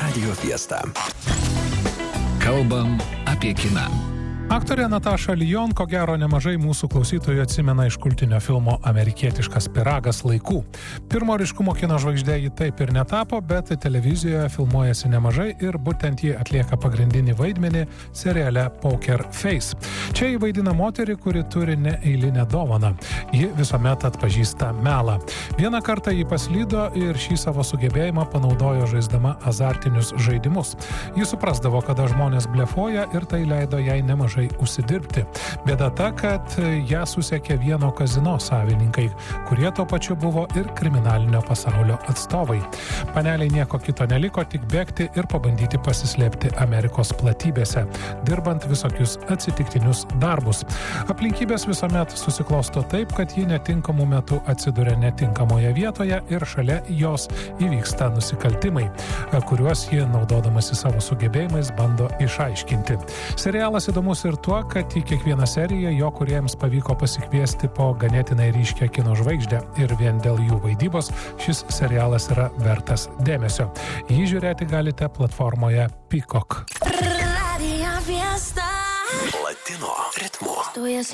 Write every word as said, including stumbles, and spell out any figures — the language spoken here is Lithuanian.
Radio Fiesta. Kalbam apie kiną. Aktorė Nataša Lyonė, ko gero nemažai mūsų klausytojų atsimena iš kultinio filmo Amerikietiškas pyragas laikų. Pirmo ryškumo kino žvaigždė ji taip ir netapo, bet televizijoje filmuojasi nemažai ir būtent ji atlieka pagrindinį vaidmenį seriale Poker Face. Čia ji vaidina moterį, kuri turi neeilinę dovaną. Ji visuomet atpažįsta melą. Vieną kartą ji paslydo ir šį savo sugebėjimą panaudojo žaisdama azartinius žaidimus. Ji suprasdavo, kada žmonės blefuoja ir tai leido jai nemažai užsidirbti. Bėda ta, kad ją susekė vieno kazino savininkai, kurie tuo pačiu buvo ir kriminalinio pasaulio atstovai. Paneliai nieko kito neliko, tik bėgti ir pabandyti pasislėpti Amerikos platybėse, dirbant visokius atsitiktinius darbus. Aplinkybės visuomet susiklosto taip, kad ji netinkamų metų atsiduria netinkamoje vietoje ir šalia jos įvyksta nusikaltimai, kuriuos ji, naudodamasi savo sugebėjimais, bando išaiškinti. Serialas įdomus ir tuo, kad į kiekvieną seriją jo kūrėjams pavyko pasikviesti po ganėtinai ryškią kino žvaigždę ir vien dėl jų vaidybos šis serialas yra vertas dėmesio. Jį žiūrėti galite platformoje Peacock. Latino ritmu.